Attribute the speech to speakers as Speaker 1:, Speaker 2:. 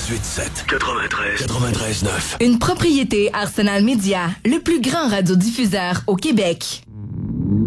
Speaker 1: 98.7. 93.9.
Speaker 2: Une propriété Arsenal Média, le plus grand radiodiffuseur au Québec.